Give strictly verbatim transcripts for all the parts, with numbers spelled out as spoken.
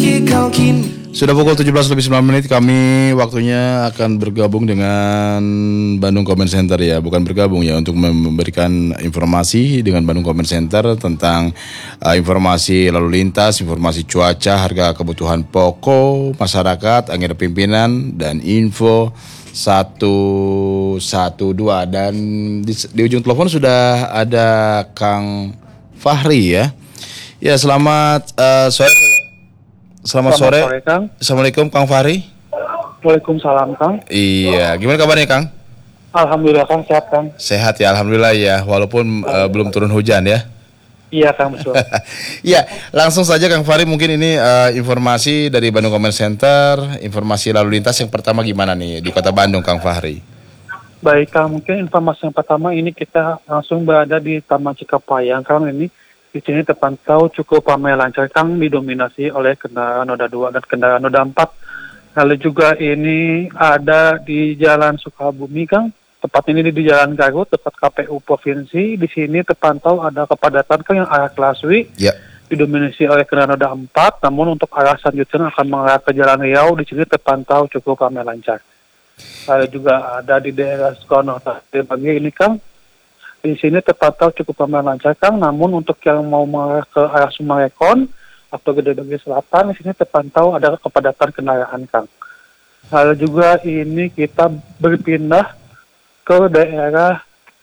Sudah pukul tujuh belas lebih sembilan menit, kami waktunya akan bergabung dengan Bandung Comment Center ya. Bukan bergabung ya, untuk memberikan informasi dengan Bandung Comment Center tentang uh, informasi lalu lintas, informasi cuaca, harga kebutuhan pokok masyarakat, agenda pimpinan, dan info satu satu dua. Dan di, di ujung telepon sudah ada Kang Fahri ya. Ya, selamat uh, sore. Selamat, Selamat sore. sore Kang. Assalamualaikum Kang Fahri. Waalaikumsalam Kang. Iya, gimana kabarnya Kang? Alhamdulillah Kang, sehat Kang. Sehat ya, alhamdulillah ya, walaupun uh, belum turun hujan ya. Iya Kang, betul. Iya, langsung saja Kang Fahri, mungkin ini uh, informasi dari Bandung Comment Center, informasi lalu lintas yang pertama gimana nih di Kota Bandung Kang Fahri? Baik Kang, mungkin informasi yang pertama ini kita langsung berada di Taman Cikapayang Kang. Ini di sini terpantau cukup ramai lancar Kang, didominasi oleh kendaraan roda dua dan kendaraan roda empat. Lalu juga ini ada di Jalan Sukabumi Kang, tepat ini di Jalan Garut, tepat K P U Provinsi. Di sini terpantau ada kepadatan Kang yang arah Kelaswi, ya. Didominasi oleh kendaraan roda empat. Namun untuk arah selanjutnya akan mengarah ke Jalan Riau, di sini terpantau cukup ramai lancar. Lalu juga ada di daerah Skono Pagi ini Kang. Di sini terpantau cukup ramai lancar Kang, namun untuk yang mau mengarah ke arah Sumarekon atau Gede Bage Selatan, di sini terpantau ada kepadatan kendaraan Kang. Lalu juga ini kita berpindah ke daerah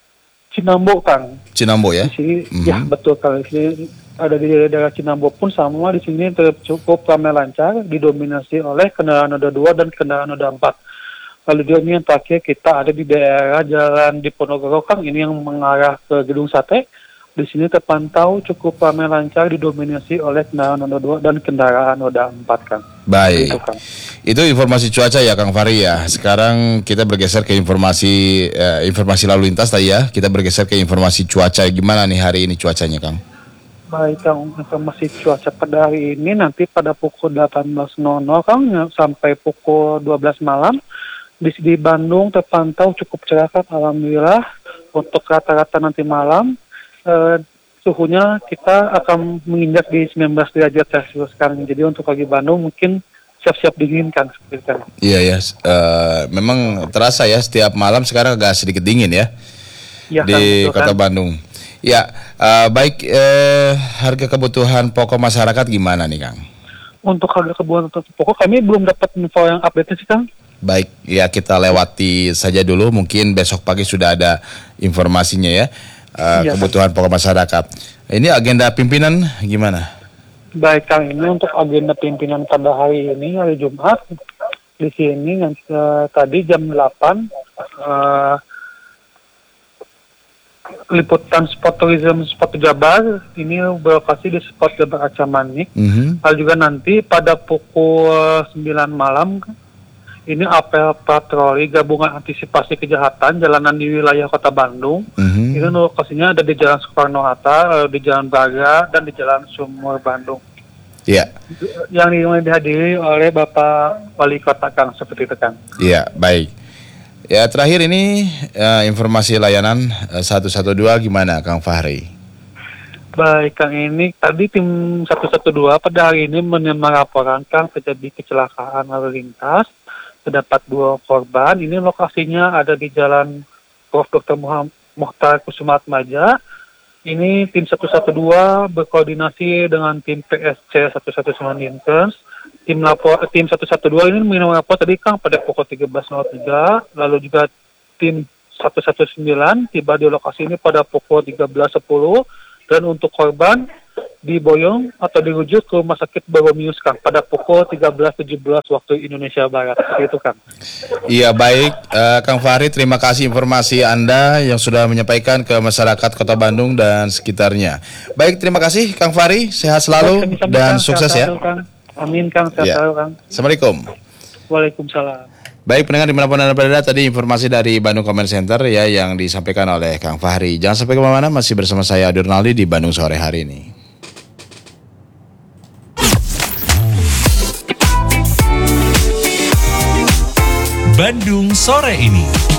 Cinambo Kang. Cinambo ya? Di sini, mm-hmm. Ya betul Kang. Di sini ada di daerah Cinambo pun sama, di sini cukup ramai lancar, didominasi oleh kendaraan roda dua dan kendaraan roda empat. Lalu juga ini yang terakhir kita ada di daerah Jalan Diponegoro Kang, ini yang mengarah ke Gedung Sate. Di sini terpantau cukup ramai lancar, didominasi oleh kendaraan roda dua dan kendaraan roda empat Kang. Baik, itu, Kang. Itu informasi cuaca ya Kang Fahri ya. Sekarang kita bergeser ke informasi eh, informasi lalu lintas tadi ya. Kita bergeser ke informasi cuaca. Gimana nih hari ini cuacanya Kang? Baik Kang, informasi cuaca pada hari ini nanti pada pukul delapan belas Kang sampai pukul dua belas malam. Di, di Bandung terpantau cukup cerah Kang, alhamdulillah. Untuk rata-rata nanti malam eh, suhunya kita akan menginjak di sembilan belas derajat Celcius sekarang. Jadi untuk pagi Bandung mungkin siap-siap dingin kan. Iya ya, uh, memang terasa ya setiap malam sekarang agak sedikit dingin ya, ya di kan, Kota kan? Bandung. Ya, uh, baik, uh, harga kebutuhan pokok masyarakat gimana nih Kang? Untuk harga kebutuhan pokok kami belum dapat info yang update sih Kang. Baik, ya kita lewati saja dulu, mungkin besok pagi sudah ada informasinya ya, uh, ya kebutuhan pokok masyarakat. Ini agenda pimpinan gimana? Baik Kang, ini untuk agenda pimpinan pada hari ini, hari Jumat, di sini uh, tadi jam delapan, uh, liputan spot tourism spot Jabar, ini berlokasi di spot Jabar Acamanik. Mm-hmm. Lalu juga nanti pada pukul sembilan malam, ini apel patroli gabungan antisipasi kejahatan jalanan di wilayah Kota Bandung. Mm-hmm. Ini lokasinya ada di Jalan Soekarno-Hatta, di Jalan Braga, dan di Jalan Sumur Bandung. Iya. Yeah. Yang dihadiri oleh Bapak Wali Kota Kang, seperti itu Kang. Iya, yeah, baik. Ya, terakhir ini uh, informasi layanan uh, satu satu dua gimana Kang Fahri? Baik Kang, ini tadi tim satu satu dua pada hari ini menerima laporan Kang terjadi kecelakaan lalu lintas. Terdapat dua korban. Ini lokasinya ada di Jalan Prof Doktor Mokhtar Kusumaatmadja. Ini tim satu satu dua berkoordinasi dengan tim P S C satu satu sembilan Interns. Tim lapor tim satu satu dua ini menerima lapor tadi Kang pada pukul tiga belas nol tiga. Lalu juga tim satu satu sembilan tiba di lokasi ini pada pukul tiga belas sepuluh. Dan untuk korban diboyong atau dirujuk ke Rumah Sakit Baromius Kang pada pukul tiga belas tujuh belas waktu Indonesia Barat. Itu Kang. Iya, baik uh, Kang Fahri, terima kasih informasi Anda yang sudah menyampaikan ke masyarakat Kota Bandung dan sekitarnya. Baik, terima kasih Kang Fahri, sehat selalu baik, dan Kang, sukses ya. Selalu, Kang. Amin Kang, sehat ya. Selalu Kang. Assalamualaikum. Waalaikumsalam. Baik pendengar dimanapun Anda berada, tadi informasi dari Bandung Comment Center ya yang disampaikan oleh Kang Fahri. Jangan sampai kemana-mana, masih bersama saya Adi Ronaldi di Bandung sore hari ini. Bandung sore ini.